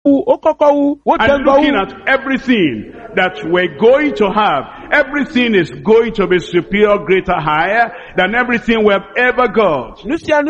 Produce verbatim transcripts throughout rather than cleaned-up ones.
And looking at everything that we're going to have, everything is going to be superior, greater, higher than everything we have ever got.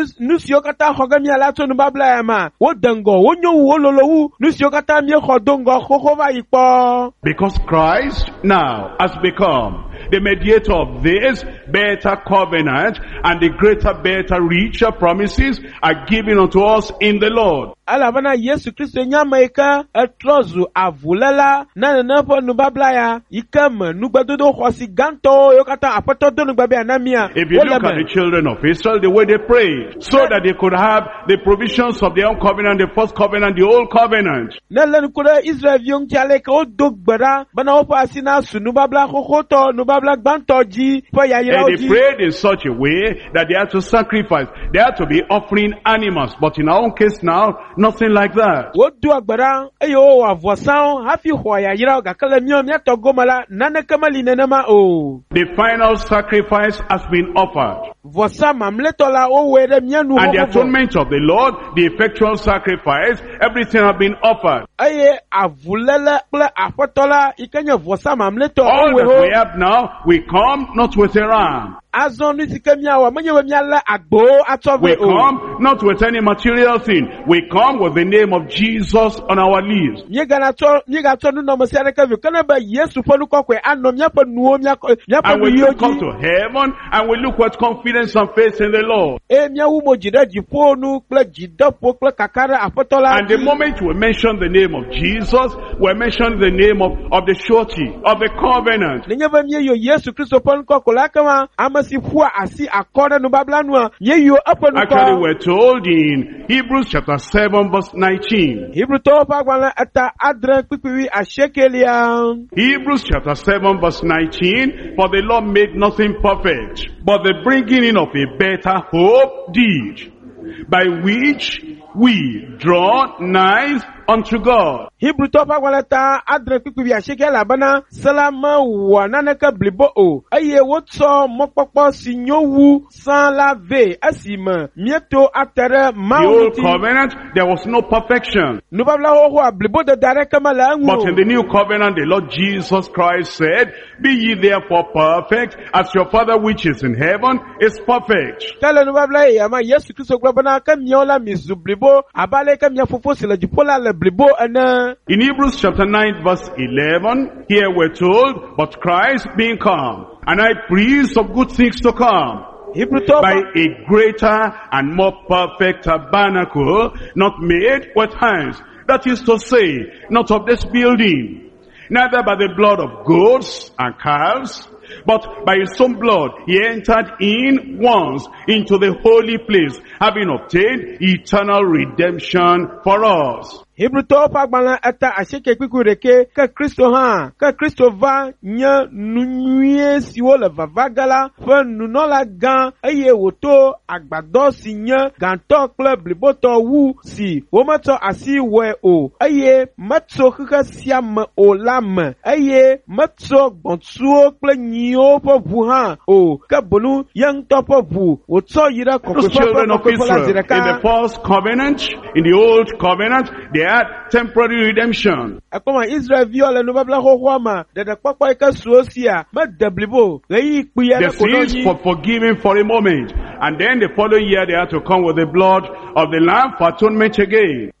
Because Christ now has become the mediator of this better covenant, and the greater, better, richer promises are given unto us in the Lord. Alabana Yesu Kristo nyama ika etrozu avulela na na po nubabla ya ikam nugbadodo khosi ganto yokata apatodo nugbabe anamia. If you look at the children of Israel, the way they prayed, so that they could have the provisions of their own covenant, the first covenant, the old covenant. Na len kura Israel yung chale ko dogbara bana opa asina sunubabla khokoto nubabla ganto ji po ya yiraoji. And they prayed in such a way that they had to sacrifice. They had to be offering animals, but in our own case now, nothing like that. The final sacrifice has been offered. And the atonement of the Lord, the effectual sacrifice, everything has been offered. All that we have now, we come not with a ram. We come not with any material thing. We come with the name of Jesus on our lips. And we look up to heaven and we look with confidence and faith in the Lord. And the moment we mention the name of Jesus, we mention the name of, of the surety, of the covenant. Actually, we're told in Hebrews chapter seven verse nineteen. Hebrews chapter seven verse nineteen, for the Lord made nothing perfect, but the bringing in of a better hope did, by which we draw nigh unto God. Hebrew topa walata adre pipi ya sheke la bana salama wananaka blibo o aye wotso mokpokpo sinyowu san lave asima mieto atere ma. The old covenant there was no perfection. Nubabla ho blibo de direct mala ngu. But in the new covenant the Lord Jesus Christ said, be ye therefore perfect as your Father which is in heaven is perfect. Tell nubabla ya ma Yesu Kristo globana kamiola mizu blibo abale kamia fofo sila jupola le blibo ana. In Hebrews chapter nine verse eleven, here we're told, but Christ being come, and high priest of good things to come, by a greater and more perfect tabernacle, not made with hands, that is to say, not of this building, neither by the blood of goats and calves, but by his own blood he entered in once into the holy place, having obtained eternal redemption for us. Hebrew topa gbala ata asheke kukureke ka Kristo ha ka Kristo va nya nunye siwo le vavagala fe nunola gan eye woto agbado si nya ganto kle bliboto wu si wo mato asi we o eye matso kaka siam o lam eye matso gbonsuo kle nyo po bu ha o ka bonu yang topo bu o to yira ko ko children of Israel in the first covenant, in the old covenant, they had temporary redemption. The sins for forgiving for a moment, and then the following year they had to come with the blood of the lamb for atonement again.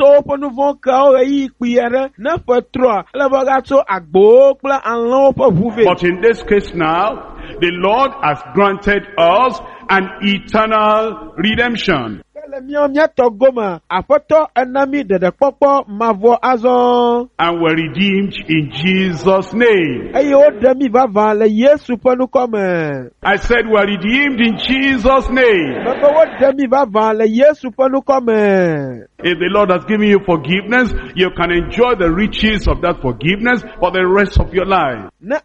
But in this case now, the Lord has granted us an eternal redemption. And we're redeemed in Jesus' name. I said we're redeemed in Jesus' name. If the Lord has given you forgiveness, you can enjoy the riches of that forgiveness for the rest of your life. If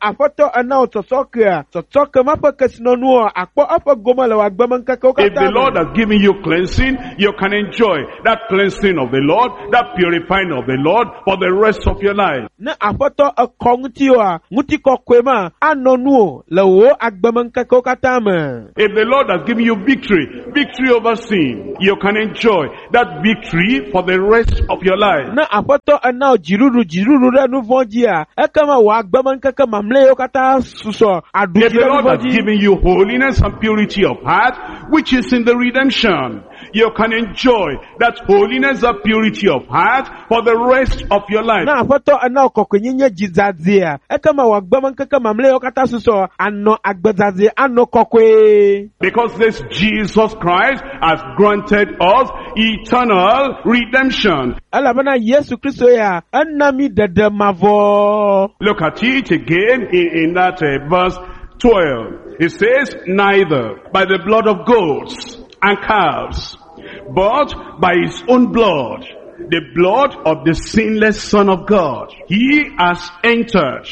the Lord has given you cleansing, you can enjoy that cleansing of the Lord, that purifying of the Lord for the rest of your life. Na apoto akonguti wa nguti kokwema anonuo lewo agbamanka kokatama. If the Lord has given you victory, victory over sin, you can enjoy that victory for the rest of your life. Na apoto anao jiruru jiruru renu vonjia ekama wa agbamanka kama mleo kata suso adu. If the Lord has given you holiness and purity of heart, which is in the redemption, you can enjoy that holiness and purity of heart for the rest of your life. Na apoto anao kokwenye jizazia ekama wa agbamanka kama mleo kata suso ano agbazazi ano kokwe. Because this Jesus Christ has granted us eternal redemption. Alabana Yesu Kristo ya anami dede mavo. Look at it again in, in that uh, verse twelve. It says, neither by the blood of goats and calves, but by his own blood, the blood of the sinless Son of God. He has entered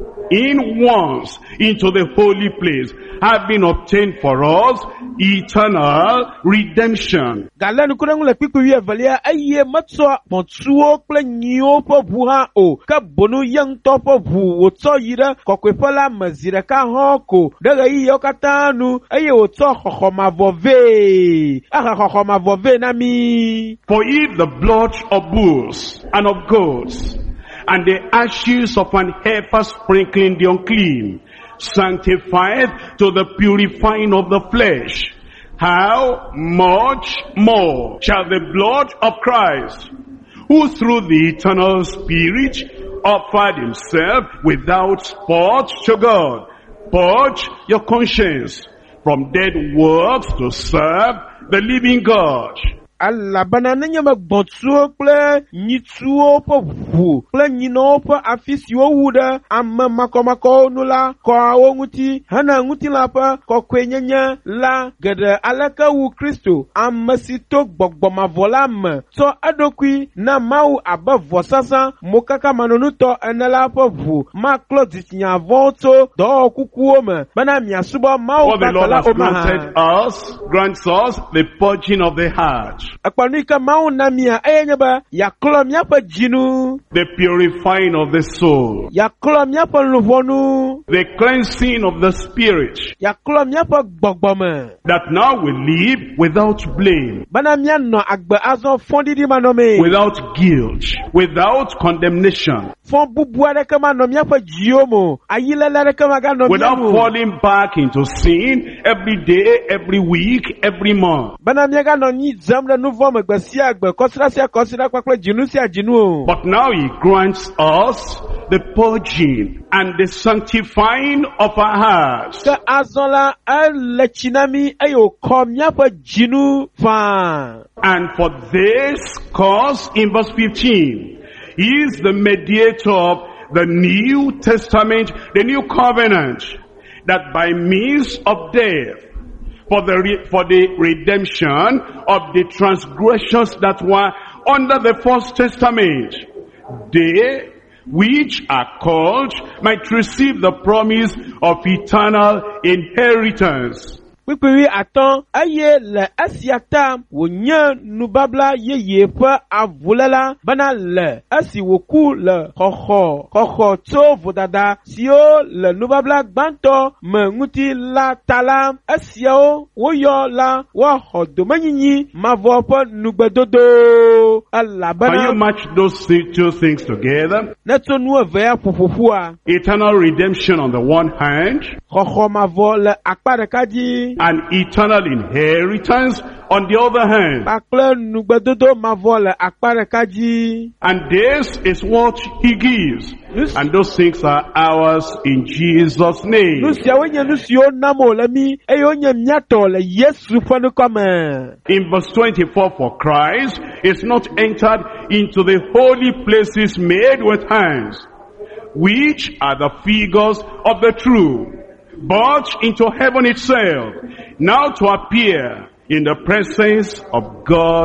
in once into the holy place, having obtained for us eternal redemption. Galanu kunangu le piku ye valia aye matso motsuo kle nyo po buha o ka bonu yang to po bu otso yira kokwepola mazira ka hoko daga yi yokatanu aye otso khokhoma vove aha khokhoma vove nami. For if the blood of bulls and of goats and the ashes of an heifer sprinkling the unclean sanctified to the purifying of the flesh, how much more shall the blood of Christ, who through the eternal Spirit offered himself without spot to God, purge your conscience from dead works to serve the living God. Allah banana nyama gbotsuo kple nyitsuo po ʋu kple nyinɔwo ƒe afi siwo wu ɖe ame makɔmakɔwo nu la kɔawo ŋuti hena ŋutilã ƒe kɔkɔenyenye la geɖe aleke wu Kristo ame si to gbɔgbɔ mavɔ la me tsɔ eɖokui na Mawu abe vɔsasa mokakamanonutɔ ene la ƒe ʋu maklɔ dzitsinya vɔwo tso dɔwɔwɔ kukuwo me bena miasubɔ Mawu What the Lord la has granted us grants us the purging of the heart. Akpanuika Mawu na mia eye nye be yaklɔ miaƒe dzinu, The purifying of the soul. yaklɔ miaƒe luʋɔnu, The cleansing of the spirit. yaklɔ miaƒe gbɔgbɔme, That now we live without blame, bena mianɔ agbe azɔ fɔɖiɖi manɔme, without guilt, without condemnation, fɔ bubu aɖeke manɔ miaƒe dziwo me, ayiléle aɖeke maganɔ without mia me, falling back into sin every day, every week, every month. bena miaganɔ nyi dzem ɖe nu vɔ me gbe sia gbe, kɔsira sia kɔsira kpakple dzinu sia dzinu o. But now he grants us the purging and the sanctifying of our hearts. Ke azɔ la ele tsi na mi eye wòkɔ miaƒe dzinu faa. And for this cause, in verse fifteen, he is the mediator of the New Testament, the New Covenant, that by means of death, for the re- for the redemption of the transgressions that were under the First Testament, they which are called might receive the promise of eternal inheritance. Kpikpiwi atɔ eye le esia ta wònye nubabla yeye ƒe avuléla bena le esi wòku le xɔxɔ xɔxɔ tso vodada siwo le nubabla gbãtɔ me ŋuti la ta la esiawo woyɔ la woaxɔ domenyinyi mavɔ ƒe nugbedodo Can you elabena match those two things together? ne tso nu eve ya ƒoƒoƒua Eternal redemption on the one hand, xɔxɔ mavɔ le akpa ɖeka dzi. and eternal inheritance on the other hand. Kpakple nugbedodo mavɔ le akpa ɖeka dzi. And this is what he gives. And those things are ours in Jesus' name. Nu siawo nye nu siwo nam wòle mi eye wonye míatɔ le Yesu ƒe nukɔme. In verse twenty-four, for Christ is not entered into the holy places made with hands, which are the figures of the true, but into heaven itself, now to appear in the presence of God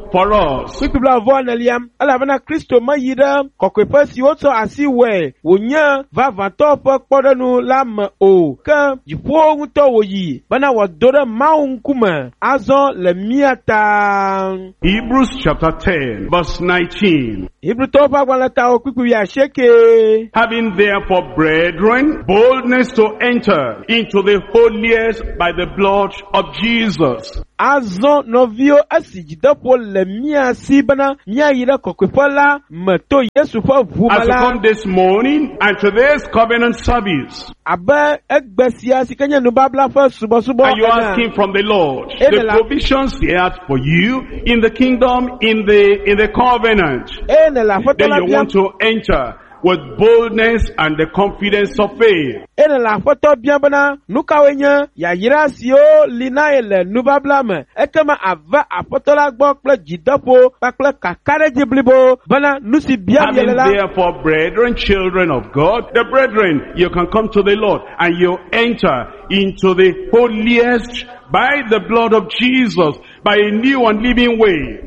for us. Kpikpi bla vɔ neliam, elabena Kristo me yi ɖe kɔkɔeƒe si wotsɔ asi wɔe, wònye vavãtɔ ƒe kpɔɖenu la me o, ke dziƒo ŋutɔ wòyi, bena wòado ɖe Mawu ŋkume, azɔ le mía ta. Hebrews chapter ten, verse nineteen. Hebrewtɔwo ƒe agbalẽ ta wo kpikpi asieke. Having therefore, brethren, boldness to enter into the holiest by the blood of Jesus. Azɔ nɔviwo esi dzideƒo le mía si bena míayi ɖe kɔkɔeƒe la me to Yesu ƒe ʋu me As we la. come this morning and today's covenant service, Abe egbe sia si ke nye nubabla ƒe subɔsubɔ and you're ene. asking from the Lord Amen. the provisions He has for you in the kingdom, in the in the covenant, Eye ne le aƒetɔ then la you biam. want to enter with boldness and the confidence of faith. Eye ne le aƒetɔ biam bena nu kawoe nye yayra siwo li na ye le nubabla me. Ekema ava aƒetɔ la gbɔ kple dzideƒo kpakple kakaɖedzi blibo bena nu si biam ye Having le la. therefore, brethren, children of God, the brethren, you can come to the Lord and you enter into the holiest by the blood of Jesus, by a new and living way,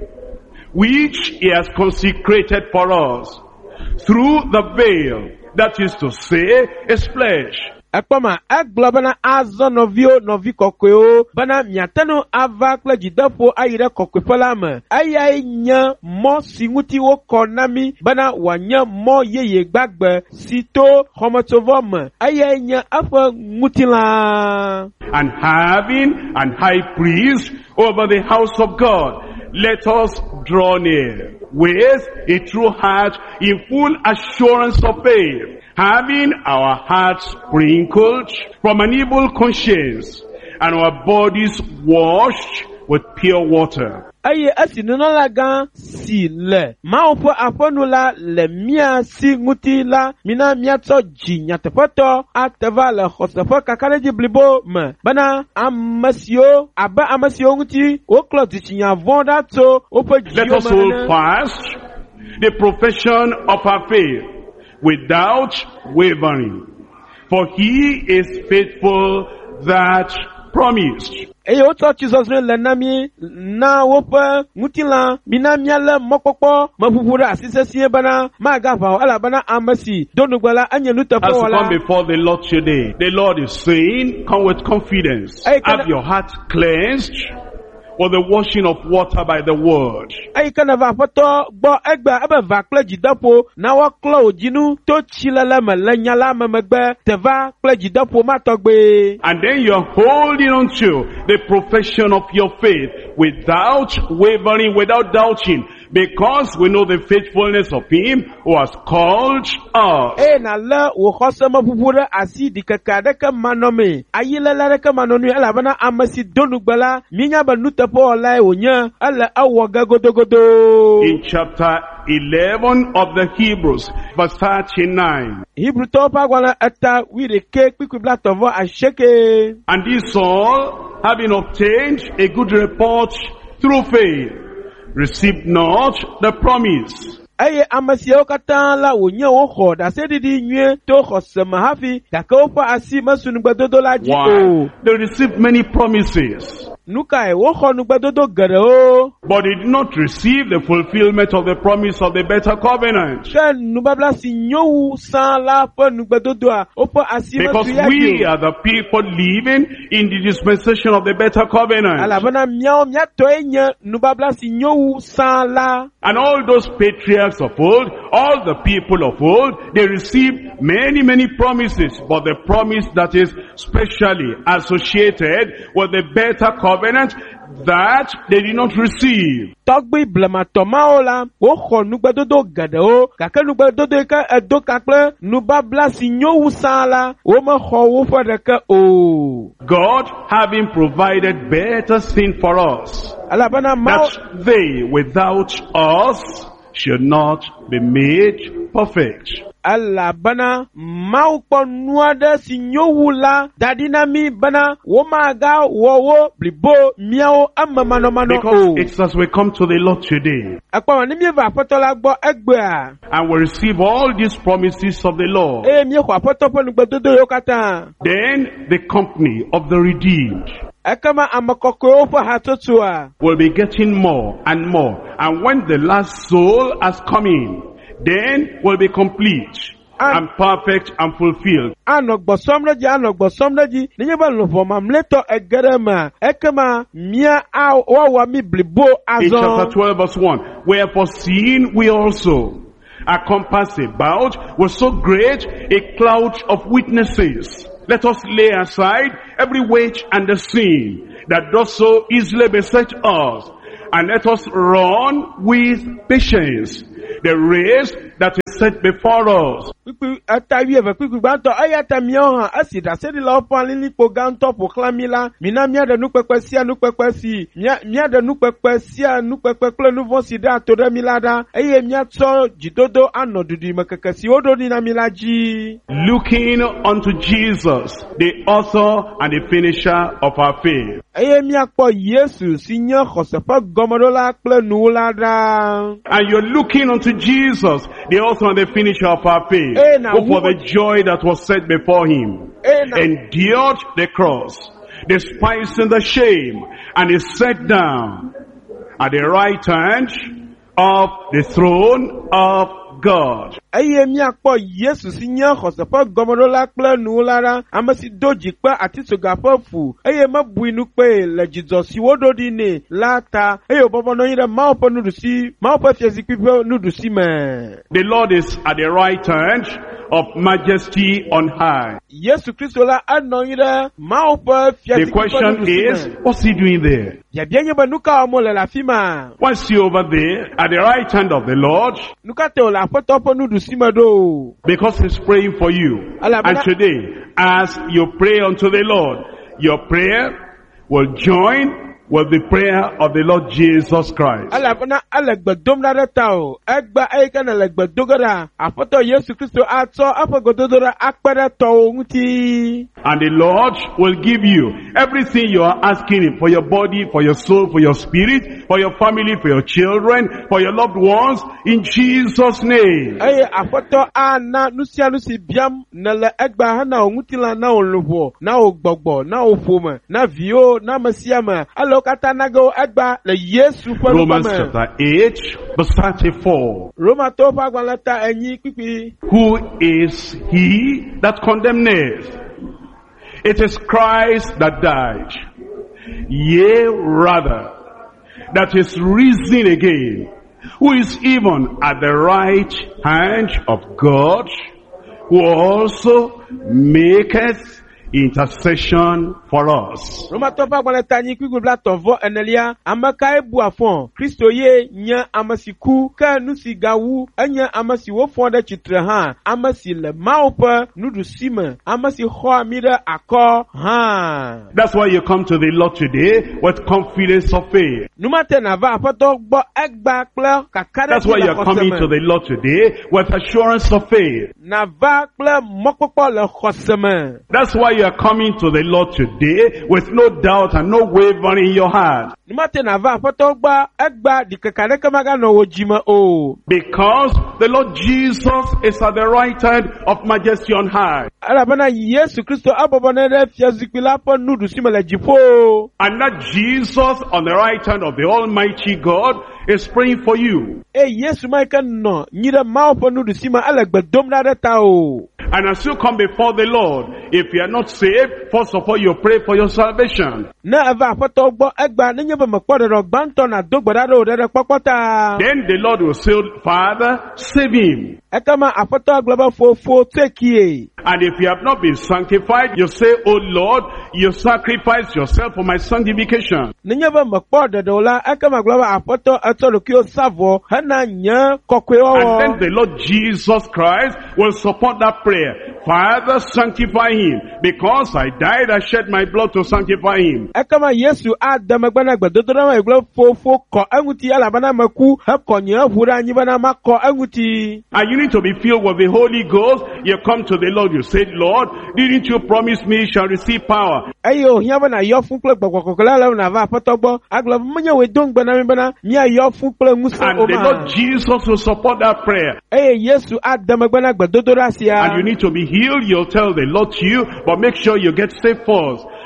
which He has consecrated for us through the veil, that is to say, His flesh. Ekpɔma egblɔ bena azɔ nɔviwo nɔvi kɔkɔewo bena miate ava kple dzideƒo ayi ɖe kɔkɔeƒe la me. Eyae nye mɔ si ŋuti wokɔ na mi bena wòanye mɔ yeye gbagbe si to xɔmetsovɔ me. Eyae nye eƒe ŋutilã. And having an high priest over the house of God, let us draw near with a true heart in full assurance of faith, having our hearts sprinkled from an evil conscience and our bodies washed with pure water. Eye esi nunɔlagã si le Mawu ƒe aƒenu la le mía si ŋuti la, mina míatsɔ dzi nyateƒetɔ ate va le xɔseƒe kakaɖedzi blibo me, bena ame siwo abe ame siwo ŋuti woklɔ dzitsinya vɔ ɖa tso woƒe Let dziwo us me hold ene. fast the profession of our faith without wavering, for He is faithful that promised. Eye wotsɔ tsi le na mi na woƒe ŋutilã, mina míalé mɔkpɔkpɔ meƒuƒu ɖe asi sesĩe bena magava o, elabena ame si do nugbe la enye As you nuteƒewɔla. come before the Lord today, the Lord is saying, come with confidence. Hey, can Have I- your heart cleansed with the washing of water by the word. Eyi ke ne va aƒetɔ gbɔ egbe ebe va kple dzideƒo na woaklɔ wò dzinu to tsilele me le nya la me megbe te va kple dzideƒo ma tɔgbe. And then you're holding on to the profession of your faith without wavering, without doubting, because we know the faithfulness of Him who has called us. Eye nalé wò xɔse meƒuƒu ɖe asi ɖikeke aɖeke manɔme, ayilele aɖeke manɔnui, elabena ame si do nugbe la, míenya be nuteƒewɔlae wònye, ele ewɔ ge godogodo. In chapter eleven of the Hebrews, verse thirty-nine. Hebrewtɔwo ƒe agbalẽ eta wi ɖeke kpikpi bla tɔvɔ asieke. And this all, having obtained a good report through faith, received not the promise. Eye ame siawo katã la wònye woxɔ ɖaseɖiɖi nyuie to xɔse me hafi, gake woƒe asi mesu nugbedodo la dzi Why? o. They received many promises, Nu kae woxɔ nugbedodo geɖewo, but they did not receive the fulfillment of the promise of the better covenant. ke nubabla si nyo wu sã la ƒe nugbedodoa woƒe asi Because mesu ya we dzi o. are the people living in the dispensation of the better covenant. Elabena míawo míatɔe nye nubabla si nyo wu sã la. And all those patriarchs of old, all the people of old, they received many, many promises, but the promise that is specially associated with the better covenant, that they did not receive. Tɔgbi blematɔ mawo la, woxɔ nugbedodo geɖewo, gake nugbedodo yi ke edo ka kple nubabla si nyo wu sã la, womexɔ woƒe ɖeke o. God having provided better thing for us, Elabena Mawu, that they without us should not be made perfect. elabena Mawu kpɔ nu aɖe si nyo wu la da ɖi na mi bena womaga wɔ wo blibo míawo eme manɔmanɔ Because o. it's as we come to the Lord today, Ekpɔma ne míeva aƒetɔ la gbɔ egbea, and we receive all these promises of the Lord, eye míexɔ aƒetɔ ƒe nugbedodo yiwo katã. then the company of the redeemed, Ekama amakoko fa hatotua. will be getting more and more. And when the last soul has come in, then will be complete and perfect and fulfilled. Anogbo somnaji anogbo somnaji ninyeba lofo mamleto egerema ekama mia a wawa mi blibo In chapter azon. twelve verse one, wherefore seeing we also are compassed about with so great a cloud of witnesses, let us lay aside every weight and the sin that does so easily beset us, and let us run with patience the race that is set before us. Pipi atawi eve pipi banto ayata mioha asida sedi la opali lipo ganto proclamila mina mia de nukpekpe sia nukpekpe si mia mia de nukpekpe sia nukpekpe kle nouveau sida to de milada eye mia tso jidodo anodudi makeke si odo ni na milaji. Looking unto Jesus, the author and the finisher of our faith. Eye mia po Yesu sinyo khosepa gomodola kle nuulada. And you're looking unto Jesus, the author and the finisher of our faith, Eh, now, who for who- the joy that was set before him, Eh, now- endured the cross, despising the shame, and is set down at the right hand of the throne of God. Eye mia po Yesu sinyo khosepa gomodola kle nuulada amasi doji pe ati sogapo fu eye mabuinu pe le Jesus si wodo di ne lata eye bobo no yire ma opo nudusi ma opo fiesi pipe nudusi me. The Lord is at the right hand of majesty on high. Yesu Kristo la ano yire ma opo fiesi The question is, what's he doing there? ya bienye ba nuka omo le la fima Why is he over there at the right hand of the Lord? nuka te o la foto opo nudusi me do. Because he's praying for you. Ala, And bana- today, as you pray unto the Lord, your prayer will join with the prayer of the Lord Jesus Christ. Ala bana ala gbedom da de ta o egba eye kana le gbedogora afoto Yesu Kristo ato afogododora akpere to nti. And the Lord will give you everything you are asking him for your body, for your soul, for your spirit, for your family, for your children, for your loved ones, in Jesus' name. Eye afoto ana nusia nusi biam na le egba ha na ongutila na olobo na ogbogbo na ofoma na vio na masiama alo kata na go egba le Yesu kwa Romans lupame. chapter eight, verse thirty-four. Roma to fa gbalata enyi pipi. Who is he that condemneth? It is Christ that died. Yea, rather, that is risen again, who is even at the right hand of God, who also maketh intercession for us. Roma to fa gbalata enyi pipi bla tovo enelia amaka ebu afon Kristo ye nya amasiku ka nusi gawu anya amasi wo fon de chitre ha amasi le maupe nudu sime amasi ho amire akọ ha. That's why you come to the Lord today with confidence of faith. Numate na va apoto gbo egba kple kakare. That's why you're coming to the Lord today with assurance of faith. Na va kple mokpokpo le xɔseme. That's why you are coming to the Lord today with no doubt and no wavering in your heart. Numate na va apoto gba egba dikekane kemaga no wo dzime o. Because the Lord Jesus is at the right hand of majesty on high. Alabana Yesu Kristo abobo ne de fiazikpi la po nudu sime le dziƒo. And that Jesus on the right hand of the Almighty God is praying for you. E Yesu ma ke no nyi de ma po nudu sime ale gbe dom da de ta o. And as you come before the Lord, if you are not saved, first of all you pray for your salvation. Na eva apoto gbo egba ne nye be me kpɔ ɖeɖɔ gbãtɔ na do gbe da ɖe o ɖe ɖe kpɔkpɔ ta. Then the Lord will say, Father, save him. Ekema apoto agblɔ be fofo tsekie. And if you have not been sanctified, you say, Oh Lord, you sacrificed yourself for my sanctification. Ne nye be me kpɔ ɖeɖe o la ekema gblɔ be apoto etsɔ ɖokuiwo sa vɔ hena nye kɔkɔe And then wɔwɔ. the Lord Jesus Christ will support that prayer. Father, sanctify him. Because I died, I shed my blood to sanctify him. Ekema Yesu ade megbe na gbedodoɖa me gblɔ fofo kɔ eŋuti elabena meku hekɔ nye ʋu ɖe anyi bena makɔ eŋuti. And you need to be filled with the Holy Ghost. You come to the Lord, you say, Lord, didn't you promise me you shall receive power? Eye ohia be nayɔ fún kple gbɔgbɔ kɔkɔ la le nava aƒetɔ gbɔ agblɔ be menye wòe do ŋgbe na mi bena miayɔ fún kple ŋusẽ And o the ma. Lord Jesus will support that prayer. Eye Yesu ade megbe na gbedodoɖa And you sia. need to be healed, you'll tell the Lord to you, but make sure you get saved first.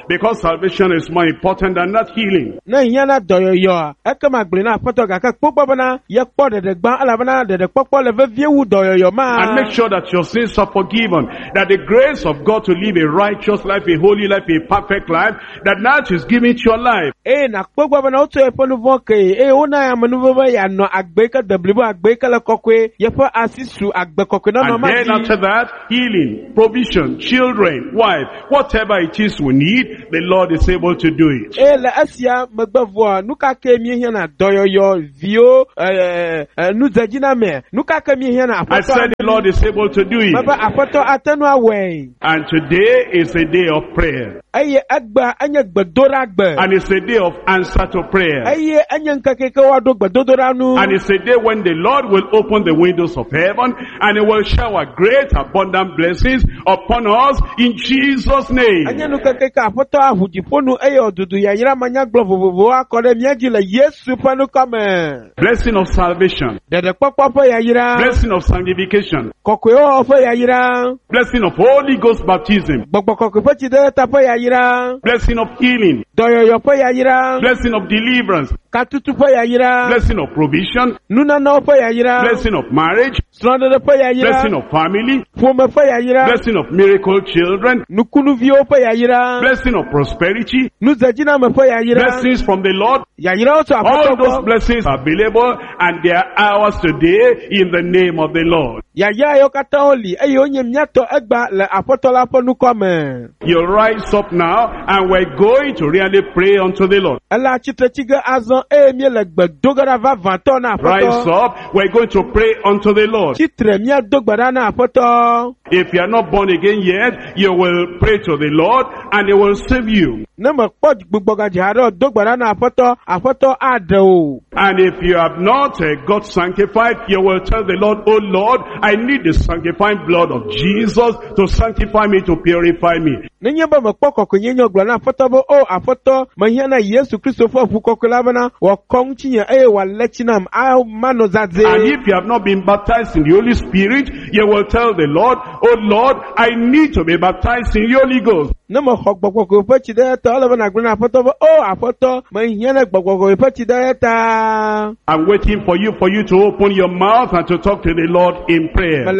Because salvation is more important than that healing. Na hiana doyoyo. Eke magbele na apoto gaka kpokpo bana ye kpo dede gban ala bana dede kpokpo le vevie wu doyoyo ma. And make sure that your sins are forgiven. That the grace of God to live a righteous life, a holy life, a perfect life, that that is given to your life. Eh na kpokpo bana oto e ponu vonke. Eh ona ya manuva ba ya no agbeka deblibo agbeka le kokwe ye fa asisu agbe kokwe na no ma. And then after that, healing, provision, children, wife, whatever it is we need, the Lord is able to do it. Eh la asia magbavu nuka ke mi hiana doyoyo vio eh nu zagina me nuka ke mi hiana apoto. I said the Lord is able to do it. Baba apoto atanu awe. And today is a day of prayer. Aye agba anya gbadora agba. And it's a day of answer to prayer. Aye anya nkakeke wado gbadodora nu. And it's a day when the Lord will open the windows of heaven and He will shower great abundant blessings upon us in Jesus' name. Anya nkakeke apoto ahudifonu aye odudu ya yira manya glovovovo akore miaji le Yesu panu kame. Blessing of salvation. Dede kpokpo ya yira. Blessing of sanctification. Kokwe o fo ya yira. Blessing of Holy Ghost baptism. Gbogbo kokwe fo ti de ta fo ya yira. Blessing of healing. Doyoyo fo ya yira. Blessing of deliverance. Katutu fo ya yira. Blessing of provision. Nuna no fo ya yira. Blessing of marriage. Slonde fo ya yira. Blessing of family. Fome fo ya yira. Blessing of miracle children. Nukunu vio fo ya yira. Blessing of prosperity. Nuzajina me fo ya yira. Blessings from the Lord. Ya yira oto apoto. All those blessings are available and they are ours today in the name of the Lord. Ya ya yo kata oli e yo nyem nyato egba le apoto la ponu kome. You rise up now and we're going to really pray unto the Lord. Ela chitre chige azon e mi le gbedogara va vanto na apoto. Rise up, we're going to pray unto the Lord. Chitre mi adogbara na apoto. If you are not born again yet, you will pray to the Lord and He will save you. Nemo poj gbogboga jiharo dogbara na apoto apoto ado. And if you have not uh, got sanctified, you will tell the Lord, oh Lord, I need the sanctifying blood of Jesus to sanctify me, to purify me. Nenye ba mkpoko kunyenyo gbara na apoto bo o apoto mahiana Yesu Kristo fo fukokula bana wa kongchinye e wa lechinam a mano zadze. And if you have not been baptized in the Holy Spirit, you will tell the Lord, oh Lord, I need to be baptized in the Holy Ghost. Nemo hokboko pe chideta all bana gbara na apoto bo o apoto mahiana gbogbo pe chideta. I'm waiting for you, for you to open your mouth and to talk to the Lord in prayer. You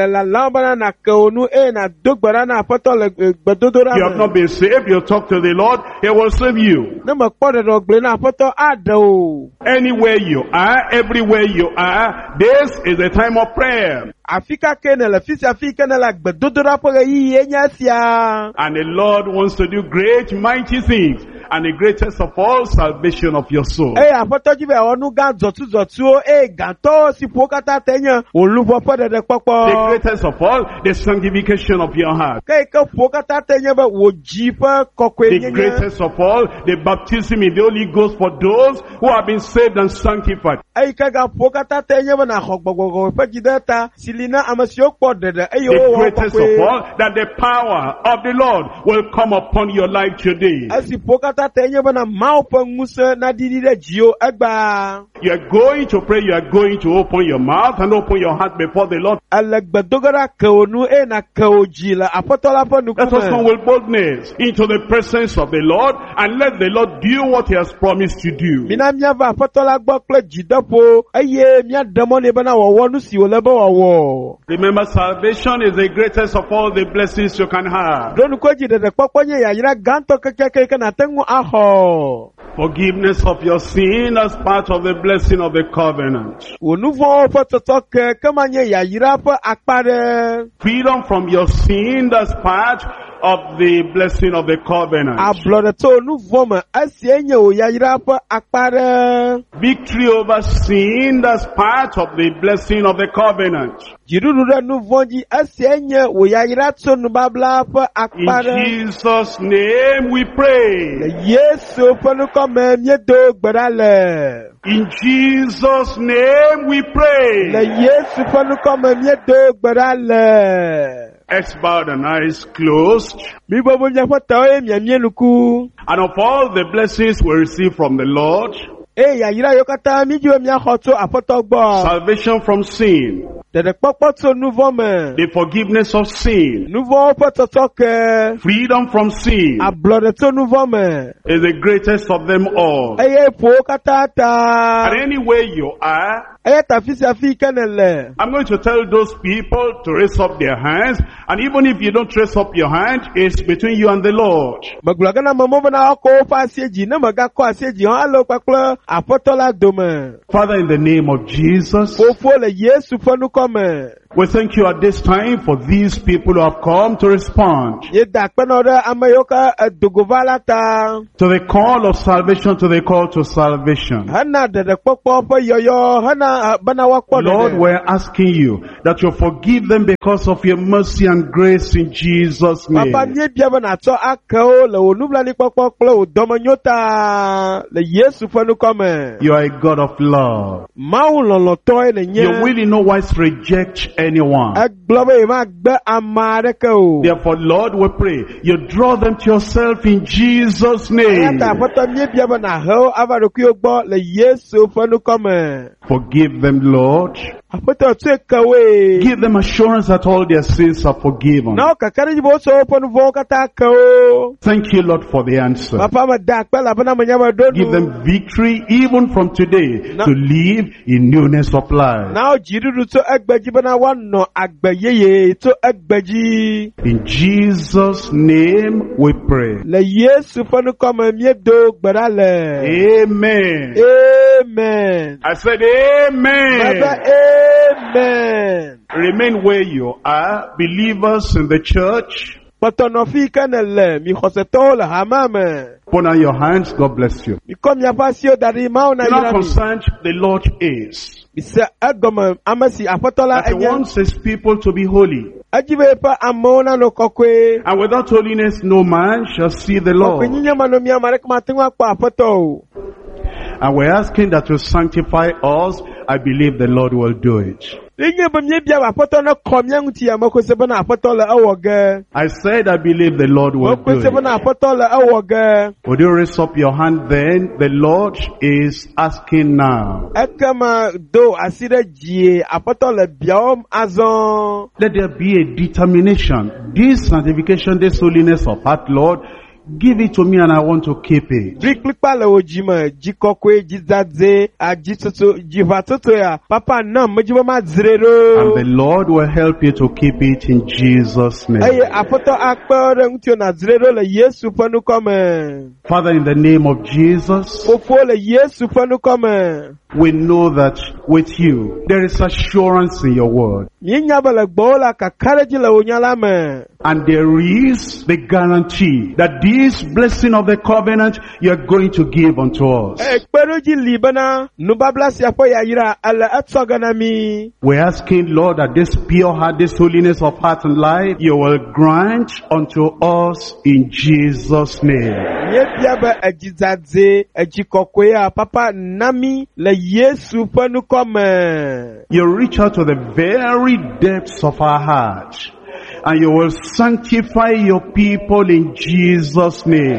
have not been saved, you talk to the Lord, He will save you. Anywhere you are, everywhere you are, this is the time of prayer. And the Lord wants to do great, mighty things. And the greatest of all, salvation of your soul. The greatest of all, the sanctification of your heart. The greatest of all, the baptism in the Holy Ghost for those who have been saved and sanctified. The greatest of all, that the power of the Lord will come upon your life today. You are going to pray, you are going to open your mouth and open your heart before the Lord. Let us come with boldness into the presence of the Lord and let the Lord do what He has promised to do. Remember, salvation is the greatest of all the blessings you can have. Forgiveness of your sin as part of the blessing of the covenant. Freedom from your sin as part of the blessing of the covenant. Victory over sin as part of the blessing of the covenant. In Jesus' name we pray. In Jesus' name we pray. Heads bowed and eyes closed. And of all the blessings we receive from the Lord, E ya yira yo kata mi jiwe mi akhoto apoto gbo. salvation from sin, Dede popo to nouveau men. the forgiveness of sin, Nouveau poto toke. freedom from sin Ablode to nouveau men. is the greatest of them all. Eye po kata ta. And anywhere you are, Eye tafisi afi kenele. I'm going to tell those people to raise up their hands, and even if you don't raise up your hand, it's between you and the Lord. Magulagana mamobo na oko fa asieji na maga ko asieji han alo paklo apotola dome. Father, in the name of Jesus, Fofo le Yesu fonu come. we thank you at this time for these people who have come to respond Ye da penore amayoka dugovala ta. to the call of salvation, to the call to salvation. Hana de de popo po yoyo hana bana wakpo de. Lord, we're asking you that you forgive them because of your mercy and grace in Jesus' name. Papa nye bia bana to akao le onubla ni popo klo domanyota le Yesu fonu come. You are a God of love. Mau lolo to le nye. You will in no wise reject anyone. Aglobe ma gbe amare ko. Therefore, Lord, we pray you draw them to yourself in Jesus' name. Ayata poto nye bia bana ho avaroku ogbo le Yesu fonu come. Forgive them, Lord. Apoto take away. Give them assurance that all their sins are forgiven. Now kakari jibo so ponu vo kata ko. Thank you, Lord, for the answer. Papa ma da pela bana manyama donu. Give them victory even from today No. to live in newness of life. Now jirudu to egbeji bana wano agbeyeye to egbeji. In Jesus' name we pray. Le Yesu fonu come miedo gbadale. Amen. Amen. I said amen. Baba amen. Remain where you are, believers in the church. Potonofi kanele mi khoseto la hamame. Put on your hands. God bless you. Mi kom ya pasio dari mauna You know how yirami. concerned the Lord is. Mi se agoma amasi apotola That He enye. wants His people to be holy. Ajibe pa amona no kokwe. And without holiness, no man shall see the Kokwe Lord. nyinya mano miya marek matingwa kwa apoto. And we're asking that you sanctify us. I believe the Lord will do it. Inye bamye biya apoto na komya nguti ya moko sebe na apotola awoge. I said I believe the Lord will Moko do sebe na it. apotola awoge. Would you raise up your hand then? The Lord is asking now. Ekama do asire jie apotola biya azon. Let there be a determination. This sanctification, this holiness of heart, Lord, give it to me and I want to keep it. Briklikpa le ojima jikokwe jizadze ajitoto jivatoto ya papa nam majiba ma And zrero. the Lord will help you to keep it in Jesus' name. Aye apoto akpere ngutio na zrero le Yesu fanu come. Father, in the name of Jesus, Fofo le Yesu fanu come. we know that with you, there is assurance in your word. Yinya bele gbola kakareji le onyala me. And there is the guarantee that this blessing of the covenant you are going to give unto us. Ekperoji libana nubabla siapo ya yira ala atsogana mi. We're asking, Lord, that this pure heart, this holiness of heart and life, you will grant unto us in Jesus' name. Nye biaba ajizadze ajikokwe ya papa nami le Yesu fanu come. You reach out to the very depths of our heart, and you will sanctify your people in Jesus' name.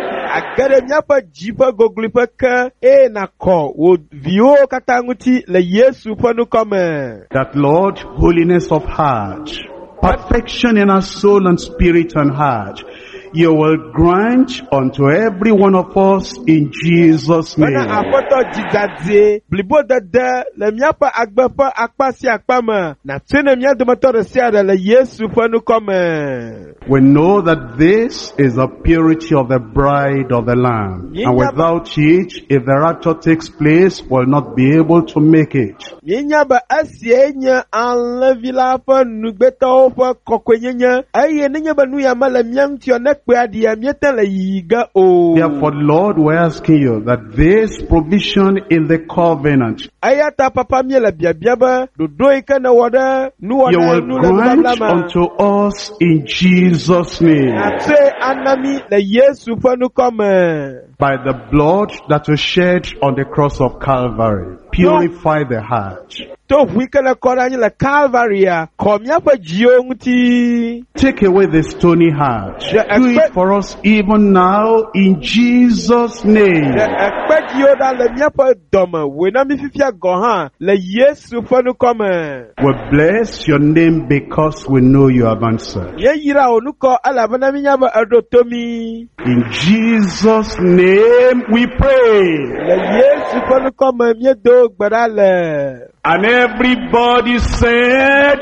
Agere miapa jipa goglipa ka e na ko wo vio katanguti le Yesu fanu come. That, Lord, holiness of heart, perfection in our soul and spirit and heart, you will grant unto every one of us in Jesus' Bana name. apoto jizadze blibo dada le miapa agbepa akpasi akpama na tsene mia domato resia le Yesu fanu come. We know that this is the purity of the bride of the Lamb. And without it, if the rapture takes place, we'll not be able to make it. Yinya ba asienya anlevila fa nugbeto fa kokwenya aye nenya ba nu ya mala miam ti onekpe adi amieta le yiga o. Therefore, Lord, we're asking you that this provision in the covenant, Ayata papa miela bia bia ba dodo ikana wada nu you wada will nu le grant blama. unto us in Jesus' name. Ate anami le Yesu fa nu come. By the blood that was shed on the cross of Calvary, purify the heart. To wikele kora ni le Calvary a komia pa jio nguti. Take away the stony heart. Yeah, Do it for us even now in Jesus' name. Ekpe jio da le mia pa doma. We na mi fifia gohan le Yesu fonu kome. We bless your name because we know you have answered. Ye yira onuko ala bana mi nyaba adotomi. In Jesus' name we pray. Le Yesu fonu kome mi do gbadale. And everybody said,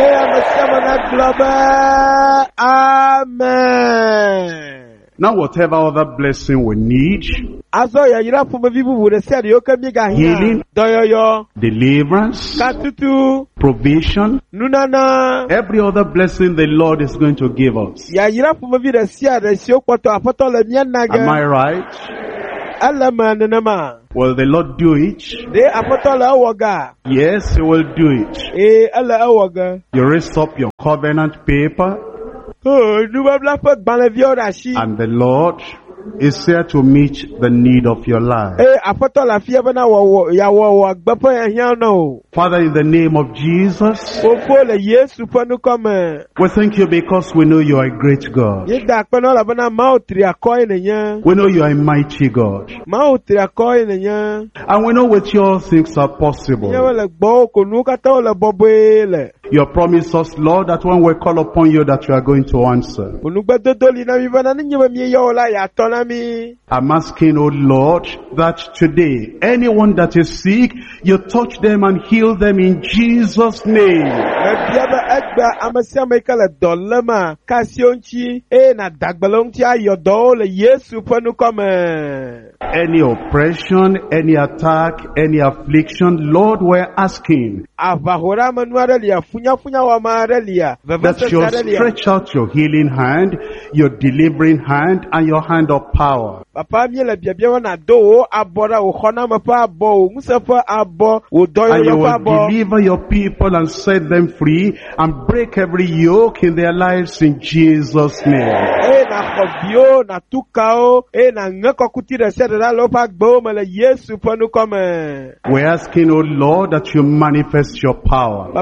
Amen. Now whatever other blessing we need, healing, deliverance, provision, every other blessing the Lord is going to give us. Am I right? Will the Lord do it? Yes, He will do it. You raise up your covenant paper, and the Lord is here to meet the need of your life. Father, in the name of Jesus, we thank you because we know you are a great God. We know you are a mighty God. And we know with you all things are possible. You promise us, Lord, that when we call upon you that you are going to answer. I'm asking, oh Lord, that today, anyone that is sick, you touch them and heal them in Jesus' name. Any oppression, any attack, any affliction, Lord, we're asking that you stretch out your healing hand, your delivering hand, and your hand of power. And you will deliver your people and set them free and break every yoke in their lives in Jesus' name. We're asking, oh Lord, that you manifest your power.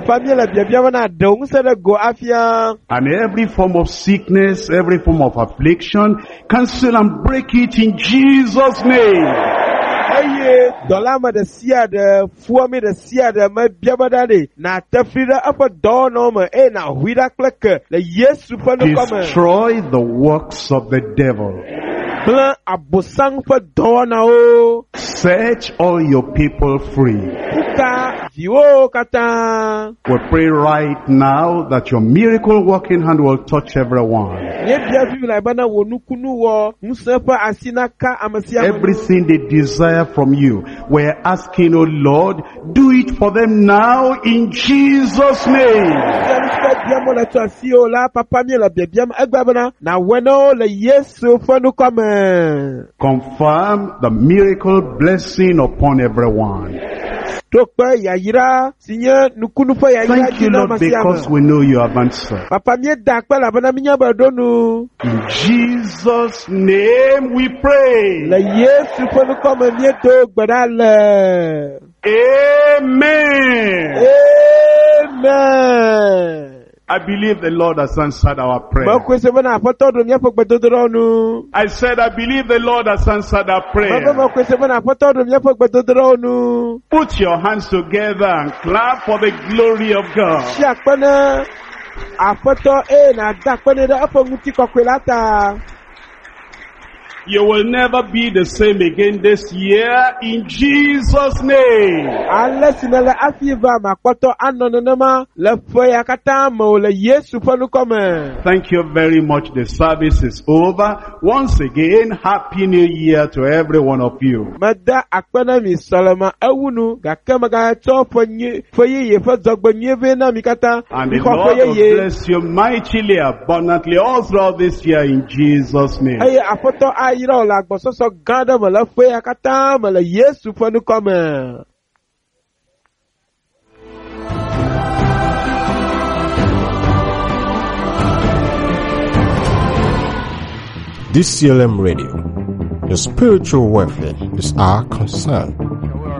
And every form of sickness, every form of affliction, cancel and break it in Jesus' name. Destroy the works of the devil. Set all your people free. We pray right now that your miracle working hand will touch everyone. Everything they desire from you, we're asking, oh Lord, do it for them now in Jesus' name. Confirm the miracle blessing upon everyone. Thank you, Lord, because we know you have answered. In Jesus' name we pray. Amen. Amen. I believe the Lord has answered our prayer. I said, I believe the Lord has answered our prayer. Put your hands together and clap for the glory of God. You will never be the same again this year in Jesus' name. Thank you very much. The service is over. Once again, Happy New Year to every one of you. And the Lord will bless you mightily, abundantly all throughout this year in Jesus' name. D C L M Radio, the spiritual welfare is our concern. We're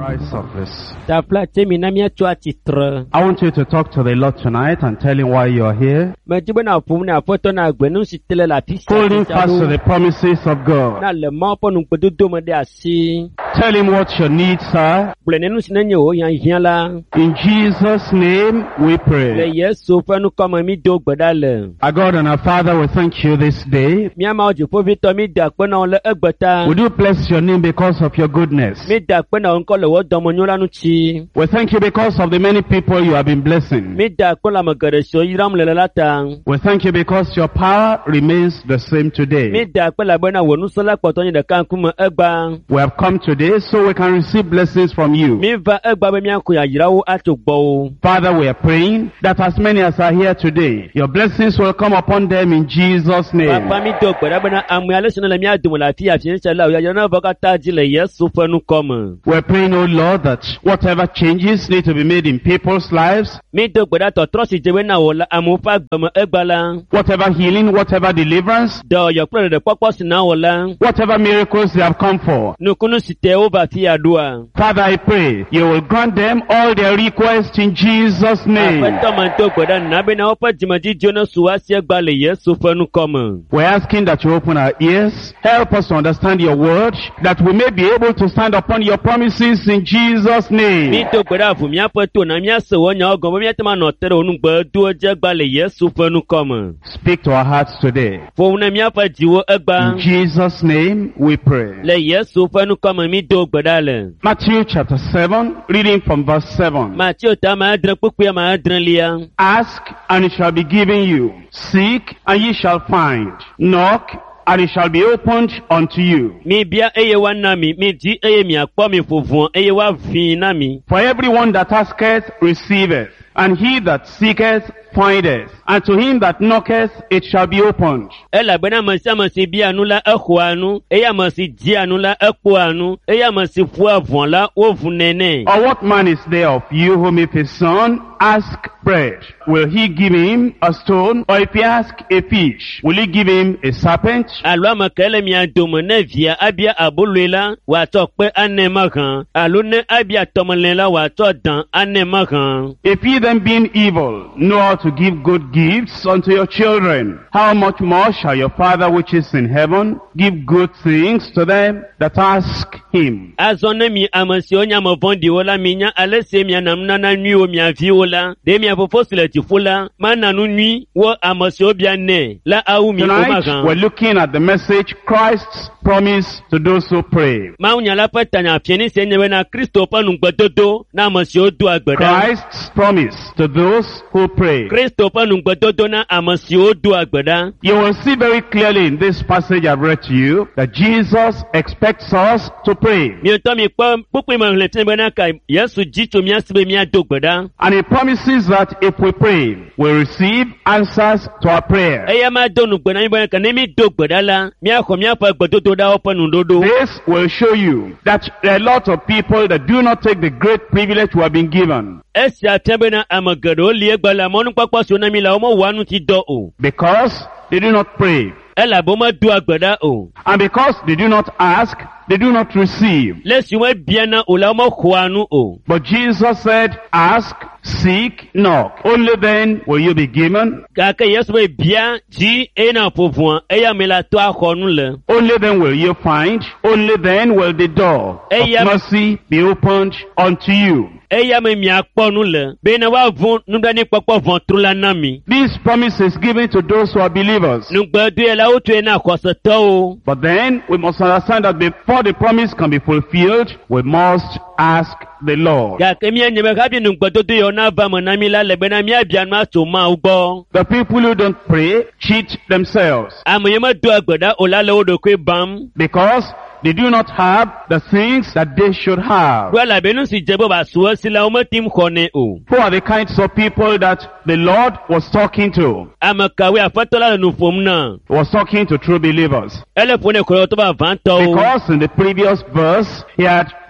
Rise up, please. Tapla temi na mia chwa chitra. I want you to talk to the Lord tonight and tell him why you are here. Majibu na pumu na foto na gwenu sitele la tisa. Holding fast to the promises of God. Na le mapo nungpedudu mede asi. Tell him what your needs are. Blenenu sinenye o yan yan la. In Jesus' name we Le pray. Yesu fenu kama mi do gbedale. Our God and our Father, we thank you this day. Mi ama oji po vito mi da pe na le egbeta. We do bless your name because of your goodness. Mi da pe na onko le wo domo nyola nu chi. We thank you because of the many people you have been blessing. Mi da pe la magere so yiram le lata. We thank you because your power remains the same Mi today. da pe la be na wonu so la poto yin de kan kuma egba. We have come today so we can receive blessings from you. Mi va egba be mi anko ya yirawo atugbo. Father, we are praying that as many as are here today, your blessings will come upon them in Jesus' name. Papa mi do gbeda be na amu ale sino le mi adumo la fi afi nse la o ya na boka taji le Yesu fenu koma. We're praying, oh Lord, that whatever changes need to be made in people's lives, Mi do gbeda to trosi jewe na o la amu fa gbamo egbala. whatever healing, whatever deliverance, Do yo pro de popo si na o la. whatever miracles they have come for. Nukunu site o ba fi adua. Father, I pray you will grant them all their requests in Jesus' name. Apeto man do gbeda na be na opa jimaji jona suwasi egba le Yesu fenu koma. We're asking that you open our ears, help us to understand your word, that we may be able to stand upon your promises in Jesus' Mi name. do gbeda fu mi apeto na mi ase wo nya ogon bo mi atema no tere onu gbe du je gba le Yesu fenu koma. Speak to our hearts today. Fo na mi afa jiwo egba. In Jesus' name we pray. Le Yesu fenu koma mi do gbeda le. Matthew chapter seven, reading from verse seven. Matthew ta ma adren pupu ma adren lia. Ask, and it shall be given you. Seek, and ye shall find. Knock, and it shall be opened unto you. Mi bia eye wa na mi, mi di eye mi akpo mi fofun, eye wa fi na mi. For everyone that asketh receiveth, and he that seeketh findeth, and to him that knocketh it shall be opened. Ela bena ma sa ma si bia anu la ekho anu, eya ma si di anu la ekpo anu, eya ma si fu avon la o funene. Or what man is there of you whom if his son ask bread, will he give him a stone? Or if he ask a fish, will he give him a serpent? Alwa ma kele mi adomo na via abia abuluela wa to pe anema kan. Alo ne abia tomolela wa to dan anema kan. If ye then being evil know how to give good gifts unto your children, how much more shall your Father which is in heaven give good things to them that ask him? Azone mi amasi onya mo vondi ola minya alese mi anamna na nwi o mi avi ola de mi afofo sile ti fola mana nu nwi wo amasi obia ne la awu mi o Tonight we're magan looking at the message Christ's promise to those who pray. ma unya la patanya fieni se nyewe na Kristo panu gbedodo na amasi odu agbeda Christ's promise to those who pray. Kristo panu gbedodo na amasi odu agbeda. You will see very clearly in this passage I've read to you that Jesus expects us to pray. Mi to mi po pupu ma le tin bena kai Yesu jicho mi asibe mi adogbeda. And he promises that if we pray, we'll receive answers to our prayer. Eya ma donu gbena mi bena kan mi dogbeda la mi akọ mi afa gbedodo da opanu dodo. This will show you that there are a lot of people that do not take the great privilege we have been given. Esi atebe na amagado li egbala monu papa so na mi la omo wanu ti do o. Because they do not pray. Ela bo ma du agbada o. And because they do not ask, they do not receive. Lesi we bia na o la omo kwanu o. But Jesus said, ask, seek, knock. Only then will you be given. Kaka Yesu we bia ji e na pofuan e ya me la to akonu le. Only then will you find. Only then will the door of Eya- mercy be opened unto you. E ya me mi akponu le. Be na wa von nugba ni popo von trula na mi. This promise is given to those who are believers. Nugba du e la o tu e na kosoto o. But then we must understand that before the promise can be fulfilled, we must ask the Lord. Kaka mi enye me ka bi nugba do do yo na ba mo na mi la le be na mi abia no ato ma ugbo. The people who don't pray cheat themselves Amoye ma du agbada o la le o do kwe bam. because they do not have the things that they should have. Wala be nu si jebo ba suwa sila o ma tim khone o. Who are the kinds of people that the Lord was talking to? Amakawe afatola nu fom na. He was talking to true believers. Ele fone ko to ba vanto o. Because in the previous verse, he had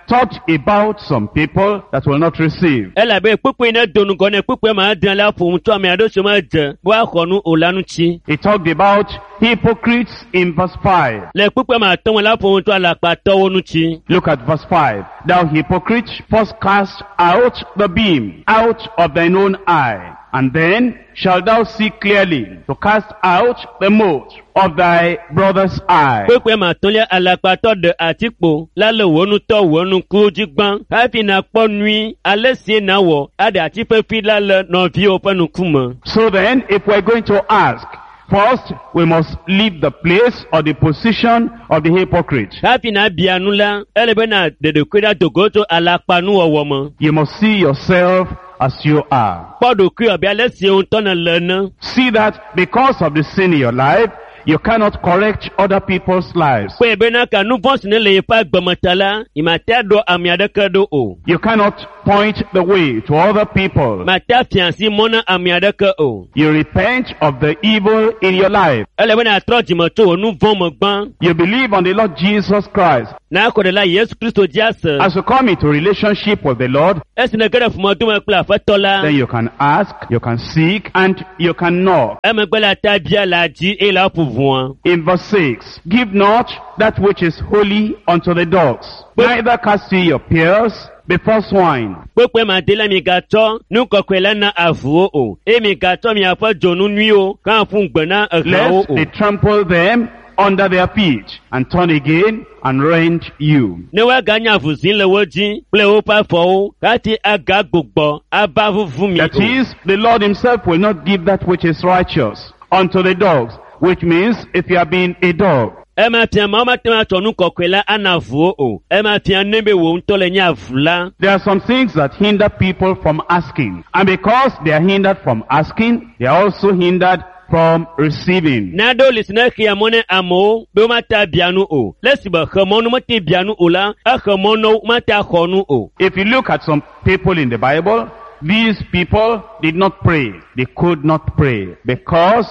talked about some people that will not receive. Ela be pupu ina donu gone pupu ma dan la fu mtu ame ado so ma je bo akonu olanu chi. He talked about hypocrites in verse five. Le pupu ma ton la fu mtu ala pa to wonu chi. Look at verse five. Thou hypocrite, first cast out the beam out of thine own eye, and then shalt thou see clearly to cast out the mote of thy brother's eye. Pupu ma ton le ala pa to de atipo la le wonu to wonu ku jigban. Ha fi na po nui ale sie na wo ade atipe fi la le no vi opanu kuma. So then, if we're going to ask, first, we must leave the place or the position of the hypocrite. Happy na bianula, elebena de de kweda to go to alapanu owomo. You must see yourself as you are. Podo kri obi alesi on tona lena. See that because of the sin in your life, you cannot correct other people's lives. Kwe bena ka nu vons ne le pa gbamatala, imata do amiada kado o. You cannot point the way to other people. Mata fiansi mona amiada ka o. You repent of the evil in your life. Elebena troji moto nu von mo gban. You believe on the Lord Jesus Christ. Na ko de la Yesu Kristo jasa. As you come into relationship with the Lord, esine gere fumo to me kla fatola. then you can ask, you can seek, and you can knock. E me gbela tabia la ji e la pouvoir. In verse six, give not that which is holy unto the dogs, neither cast ye your pearls before swine. Pekwe ma dela mi gato, nu kokwela na avuo o. E mi gato mi afa jonu nui o, kan fun gbena agao Lest o. they trample them under their feet, and turn again and rend you. Ne wa ganya vuzin le woji, ple o pa fo o, kati aga gbogbo, aba vuvu mi That o. is, the Lord himself will not give that which is righteous unto the dogs, which means if you have been a dog, Ema tia mama tia tonu kokwela anavuo o. Ema tia nebe wo ntole nya vula. there are some things that hinder people from asking. And because they are hindered from asking, they are also hindered from receiving. Nado lisne kia mone amo, be mata bianu o. Lesi ba khamono mate bianu o la, a khamono mata khonu o. If you look at some people in the Bible, these people did not pray. They could not pray because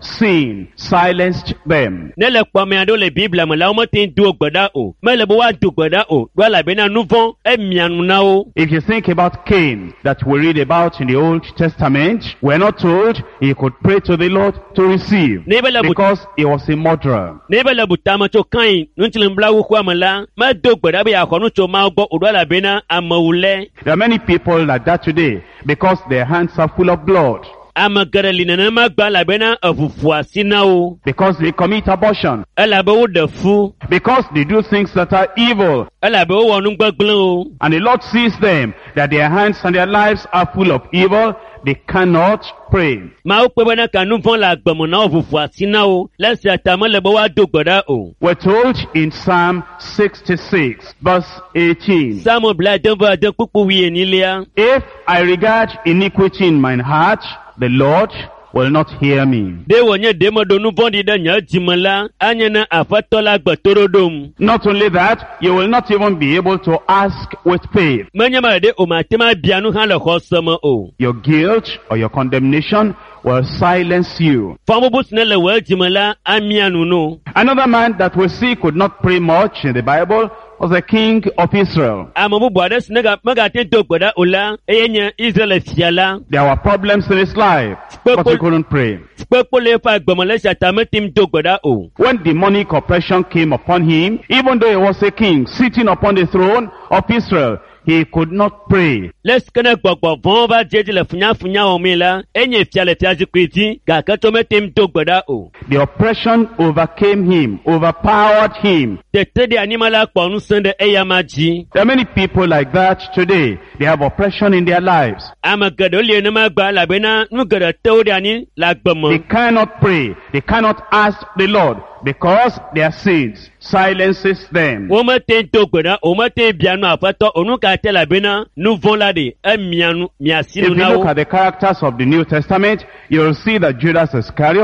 sin silenced them. Ne le kwa me ado le Bible mo la mo tin du ogboda o. Me le bo wa du ogboda o. Do la be na nuvon e mianu na o. If you think about Cain that we read about in the Old Testament, we're not told he could pray to the Lord to receive because he was a murderer. Ne be le butama to kan nu tin bla wo kwa mala, ma do ogboda be akonu to ma gbo o do la be na amawule. There are many people like that today because their hands are full of blood. Amagareli na ma gba la be na afufua sina o. Because they commit abortion. Ela be wo de fu. Because they do things that are evil. Ela be wo wonu gbagblon o. And the Lord sees them, that their hands and their lives are full of evil. They cannot pray. Ma o pe bana kanu von la gbamo na afufua sina o. Lesi atama le bo wa do gboda o. We're told in Psalm sixty-six, verse eighteen. Samo bla den va de pupu wi enilia. If I regard iniquity in mine heart, the Lord will not hear me. De wonye de modo nu vondi da nya jimala, anya na afatola gbatorodom. Not only that, you will not even be able to ask with faith. Manya ma de o matema bianu han le khosama o. Your guilt or your condemnation will silence you. Famu busne le wa jimala amianu no. Another man that we see could not pray much in the Bible was the king of Israel. Amabu bwades nega maga te do gboda ola, eyenya Israel fiala. There were problems in his life, but he couldn't pray. Pepo le fa gbomole satametim do gboda o. When demonic oppression came upon him, even though he was a king sitting upon the throne of Israel, he could not pray. Let's kana gbogbo von va jeje le funya funya o mi la, enye fiale fiaji kwiti, ga ka to metim do gboda o. The oppression overcame him, overpowered him. Te te de animala ponu sende eyamaji. There are many people like that today. They have oppression in their lives. Amagado le na magba la bena nu gado te de ani la gbomo. They cannot pray. They cannot ask the Lord because their sins silences them. O ma te do gboda, o ma te bianu afato onu ka te la bena nu von la de emianu If miasinu you na look o. at the characters of the New Testament, you will see that Judas Iscariot,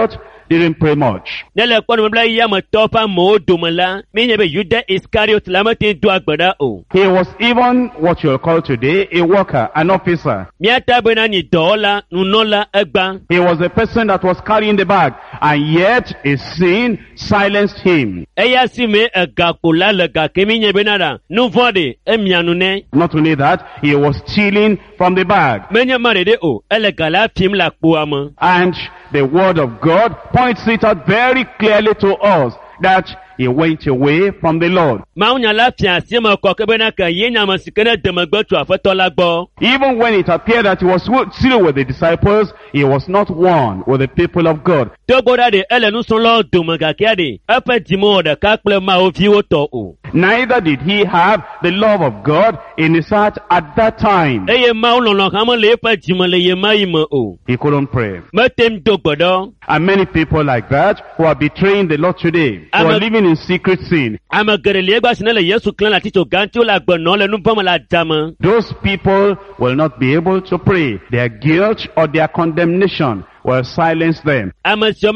didn't pray much. Nele kwa numabla yama topa mo domala. Minyebe Judas Iscariot lamati do agbada o. He was even what you'll call today a worker, an officer. Miata bena ni dola nunola egba. He was a person that was carrying the bag, and yet his sin silenced him. Eya sime egakula lega keminyebe nara. Nuvode emianune. Not only that, he was stealing from the bag. Menya marede o. Elegala film la kuama. And the word of God points it out very clearly to us that he went away from the Lord. Even when it appeared that he was still with the disciples, he was not one with the people of God. Neither did he have the love of God in his heart at that time. He couldn't pray. And many people like that who are betraying the Lord today, who are living in secret sin. Those people will not be able to pray. Their guilt or their condemnation will silence them. Matthew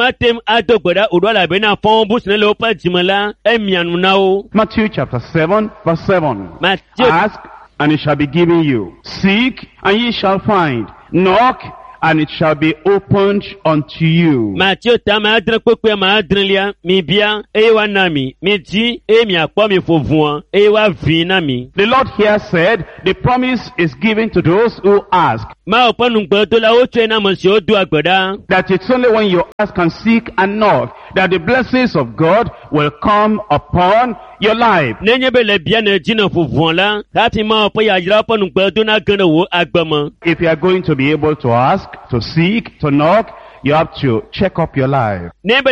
chapter seven verse seven. Ask and it shall be given you. Seek and ye shall find. Knock and it shall be opened unto you. Matthew tamadre kokwe maadrelia mi bia ewa nami mi ji e mi akpo mi fovuan ewa vi nami. The Lord here said the promise is given to those who ask. Ma oponu gbo to la o tue na mo se o du agbada. That it's only when you ask and seek and knock that the blessings of God will come upon your life. Nenye bele bia na jina fovuan la happy ma opo ya jira oponu gbo to na gana wo agbamo. If you are going to be able to ask, to seek, to knock, you have to check up your life. If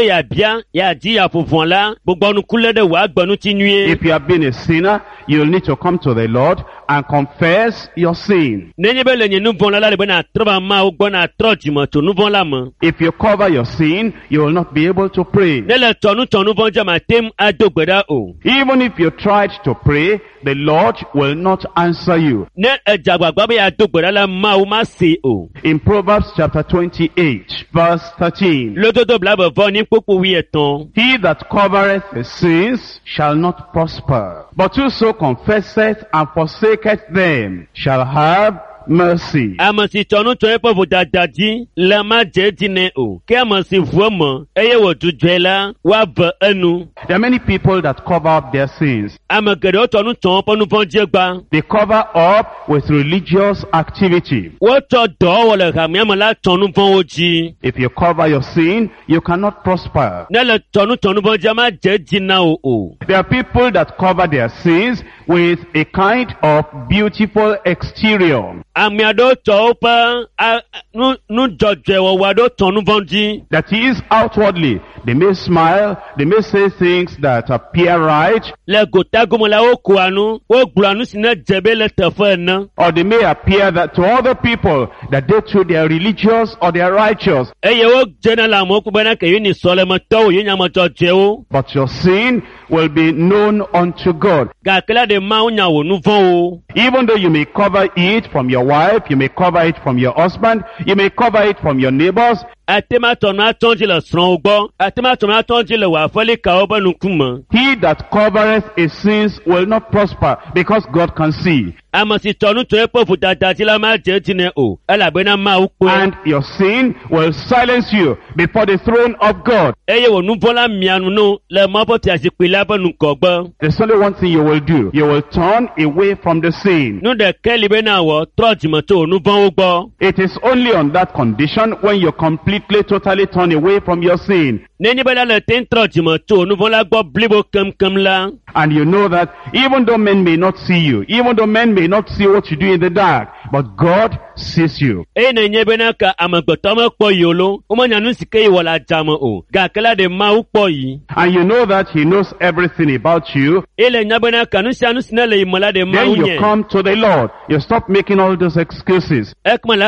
you have been a sinner, you'll need to come to the Lord and confess your sin. If you cover your sin, you will not be able to pray. Even if you tried to pray, the Lord will not answer you. In Proverbs chapter twenty-eight, verse thirteen, he that covereth his sins shall not prosper, but whoso confesseth and forsaketh them shall have mercy. There are many people that cover up their sins. They cover up with religious activity. If you cover your sin, you cannot prosper. There are people that cover their sins with a kind of beautiful exterior. That is outwardly, they may smile, they may say things that appear right, or they may appear that to other people that they too they are religious or they are righteous. But your sin will be known unto God. Even though you may cover it from your wife, you may cover it from your husband, you may cover it from your neighbors. He that covereth his sins will not prosper, because God can see. And your sin will silence you before the throne of God. There's only one thing you will do. You will turn away from the sin. It is only on that condition when you completely, totally turn away from your sin. And you know that even though men may not see you, even though men may not see what you do in the dark, but God sees you. And you know that He knows everything about you. Then you come to the Lord. You stop making all those excuses.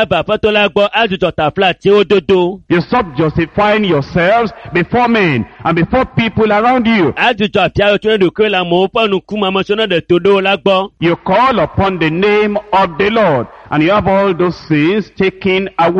You stop justifying yourselves before men and before people around you. You call upon the name of the Lord, and you have all those sins taken away.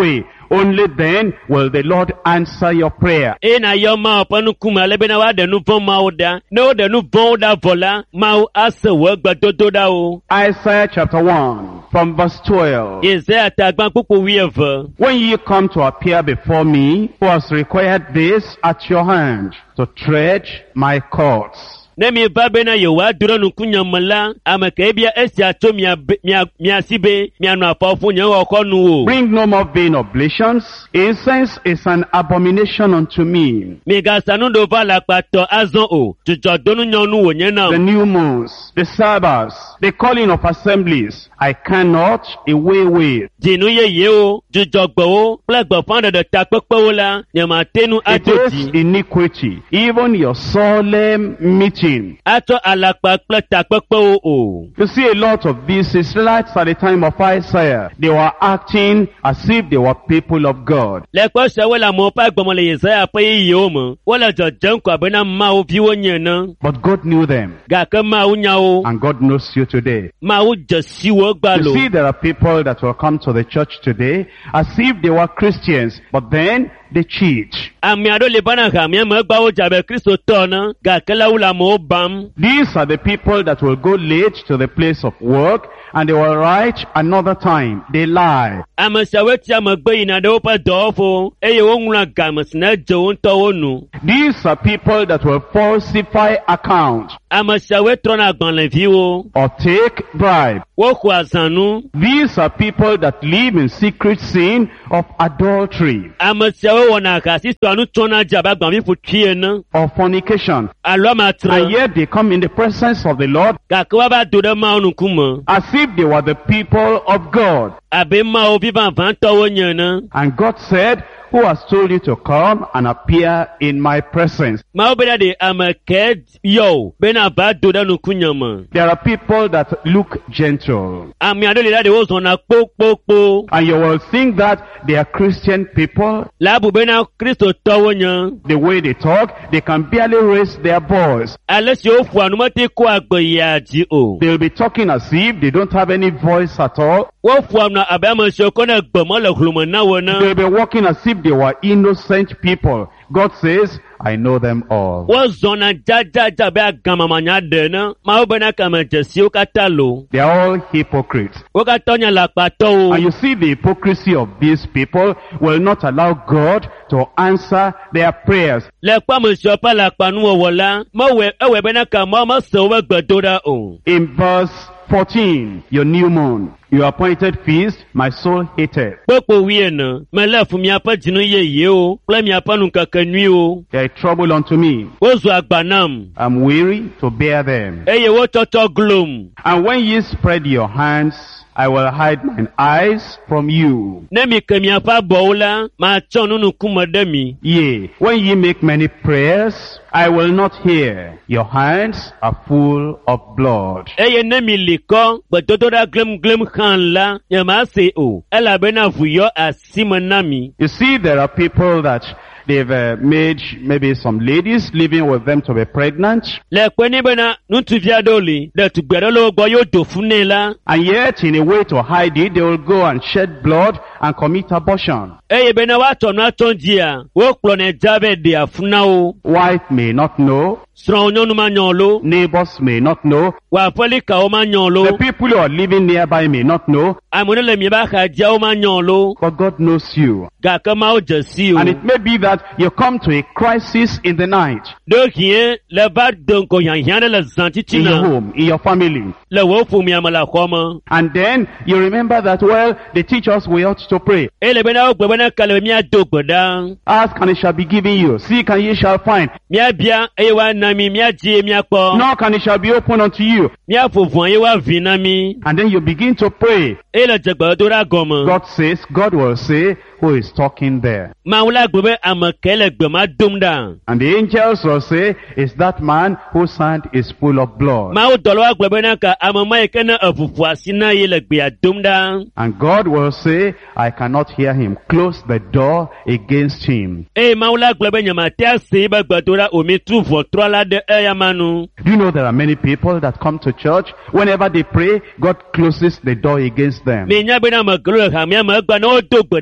only then will the Lord answer your prayer. E na yɔ ma ɔpɔnu kuma ale bena wa ɖe nu vɔ mawo da. Ne wo ɖe nu vɔwo da vɔ la, mawo ase wo gbedodo da wo. Isaiah chapter one from verse twelve. Isaiah tagba kpukpu wi eve. When ye come to appear before me, who has required this at your hand, to tread my courts? Ne mi va bena yewoa duro nukunyame la, ame ke bia esia tso mia mia mia si be mia no afɔfu nye wɔkɔ nu o. Bring no more vain oblations. Incense is an abomination unto me. Mi gasa nu do va la kpatɔ azɔ o. Dzudzɔdonu nyɔnu wo nye na. The new moons, the Sabbaths, the calling of assemblies, I cannot away with. Dzinu yeye o, dzudzɔgbewo kple gbeƒã ɖeɖe takpekpewo la, nye ma te nu It ato is dzi. iniquity, even your solemn meeting. Atsɔ alakpa kple takpekpewo o. You see, a lot of these Israelites at the time of Isaiah, they were acting as if they were people of God. Le kpɔ se wo le amewo ƒe agbɔme le Yesaya ƒe yiyiwo me. Wole dzɔdzem ko abena Mawu viwo nye ne. But God knew them, Gake Mawu nya wo. and God knows you today. Mawu dze si wo You gbalo. see, there are people that will come to the church today as if they were Christians, but then they cheat. Ame aɖewo le bana ha mía me gbawo dze abe kristotɔ ne. Gake la wo le amewo bam. These are the people that will go late to the place of work, and they will write another time. They lie. Ame siawo ti ame gbe yina ɖe woƒe dɔwɔƒo eye woŋlɔa game si ne dze wo ŋutɔwo nu. These are people that will falsify account Ame siawo trɔna agbalẽviwo. or take bribe. Woxɔa zãnu. These are people that live in secret sin of adultery Ame siawo wɔna ahasitɔa nu trɔna dze abe agbãvi ƒotui ene. or fornication. Alo ame And atre. yet they come in the presence of the Lord Gake woava do ɖe Mawu ŋkume. as if they were the people of God. Abe Mawu vivãvãtɔwo nye ene. And God said, who has told you to come and appear in my presence? Mawu bena ɖe ame ke yɔ o bena va do ɖe nukunyeme. There are people that look gentle, Ame aɖewo le la ɖe wozɔna kpokpokpo. and you will think that they are Christian people. Le abu bena kristotɔwo nye. The way they talk, they can barely raise their voice. Ale si woƒoa nu mete ko agbe yia dzi o. They'll be talking as if they don't have any voice at all. Woƒoa nu abe ame siwo kɔ ne gbeme le hlome na wo ne. They'll be walking as if they were innocent people. God says, I know them all. Wozɔna dzadzadza be agamamanya ɖe ne. Mawu bena kame dzesiwo katã lo. They are all hypocrites. Wo katã nye lakpatɔwo. And you see, the hypocrisy of these people will not allow God to answer their prayers. Le kpɔ ame siwo ƒe lakpanuwɔwɔ la, mewɔe ewɔe bena ka Mawu mese woƒe gbedoɖa o. In verse fourteen, your new moon, your appointed feast, my soul hated. Kpokpo wiene, mele fu miaƒe dzinu yeyewo kple miaƒe nukekenyuiwo. They are trouble unto me. Wozu agba nam, I'm weary to bear them. eye wotsɔtsɔ glom. And when ye spread your hands, I will hide mine eyes from you. Ne mi ke miaƒe abɔwo la, matsɔ nu nukume ɖe mi. Yea, when ye make many prayers, I will not hear. Your hands are full of blood. Eye ne mi li kɔ, gbedodoɖa glemglem xan la, nyemase o, elabena vuyɔ asime na mi. You see, there are people that they've uh, made maybe some ladies living with them to be pregnant, Le kpe ni bena ŋutsuvi aɖewo li, ɖetugbi aɖewo le wo gbɔ yewo do fu nɛ la, and yet in a way to hide it, they will go and shed blood and commit abortion. eye bena woatsɔ nua tsɔ dzia, wokplɔnɛ dza be ɖe afu na wo. Wife may not know, Srɔ̃wo nyɔnu ma nyɔ lo, neighbors may not know, wòaƒelikawo ma nyɔ the lo, people who are living nearby may not know, ame ne le miebe axadziawo ma nyɔ lo, but God knows you. gake Mawu dze si o. And it may be that you come to a crisis in the night, Ɖo hie le va do ŋkɔ hiahiã ɖe le zã in your titina home, in your family. le wò ƒomea me le xɔ me. And then you remember that, well, they teach us we ought to pray. Eye le bena wogblɔ bena ke le míado gbe ɖa, Ask and it shall be given you. Seek and ye shall find. míabia eye woana mi, míadie míakpɔ, Knock and it shall be opened unto you. míaƒo ʋua eye woavi na mi. And then you begin to pray. Eye le dze gbedoɖa gɔme. God says, God will say, who is talking there? Mawu la gblɔ be ame ke le gbe ma dom ɖa. And the angels will say, is that man whose hand is full of blood? Mawu dɔlawo agblɔ bena ka ame ma yi ke ne eʋu ƒo asi na ye le gbea dom ɖa. And God will say, I cannot hear him. Close the door against him. Eye Mawu la gblɔ be nyemate ase be gbedoɖa o mi tu ʋɔtrɔ la ɖe eya ma nu. Do you know there are many people that come to church? Whenever they pray, God closes the door against them. Mi nya bena ame geɖewo le hamea me egba ne wodo gbe ɖa la,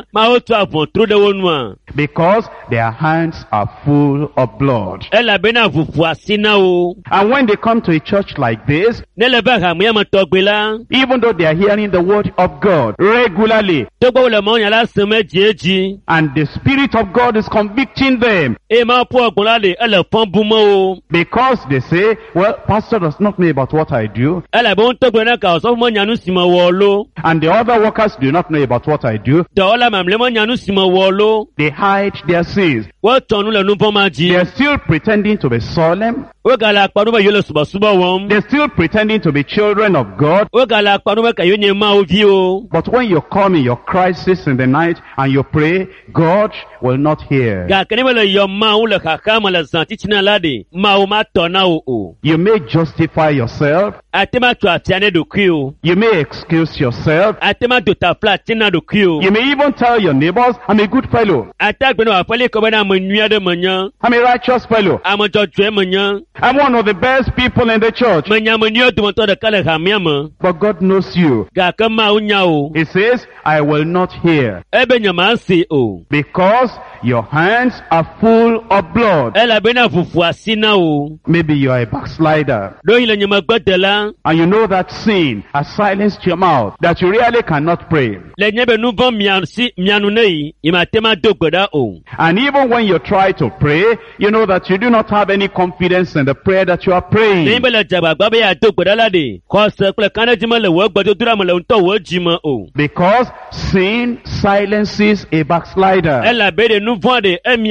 la ma o to avon tro de wonu a. Because their hands are full of blood. Ela be na fufu asina o. And when they come to a church like this, Ne le ba ha mo ya ma to gbe la. even though they are hearing the word of God regularly, To gbo le mo yan la se mejeji. and the Spirit of God is convicting them, E ma po ogun la le ele fon bu mo o. because they say, well, pastor does not know about what I do, Ela be on to gbe na ka o so mo nyanu si mo wo lo. and the other workers do not know about what I do. Do ola ma mle mo nyanu si mo wo lo. They hide their sins. Wo tonu le nu pon ma ji. They are still pretending to be solemn. Wo ga la panu ba yo le subo subo won. They're still pretending to be children of God. Wo ga la panu ba ka yo nye ma o vi o. But when you come in your crisis in the night and you pray, God will not hear. Ga kene le yo ma o le kaka ma le zan titina la de. Ma o ma to na o o. You may justify yourself. Atema to atiane do ki o. You may excuse yourself. Atema do ta fla tina do ki o. You may even tell your neighbors, I'm a good fellow. Atagbe no afale ko ba na mo nua de manya. I'm a righteous fellow. Amo jojo manya. I'm one of the best people in the church. Manya mo nua do to de kale ha miama. But God knows you. Ga ka ma o nya o. He says, I will not hear. Ebe nyama se o. Because your hands are full of blood. Ela be na fufu asina o. Maybe you are a backslider. Do ile nyama gbadela. And you know that sin has silenced your mouth, that you really cannot pray. Le nyebe nu bon mianu si mianu nei. Ima tema do gboda o. And even when you try to pray, you know that you do not have any confidence in the prayer that you are praying. Ni bele jaba gba be ya do gboda la de. Ko se ple kanaji mo le wo gbodo dura mo le nto wo jimo o. Because sin silences a backslider. Ela be de nu bon de emi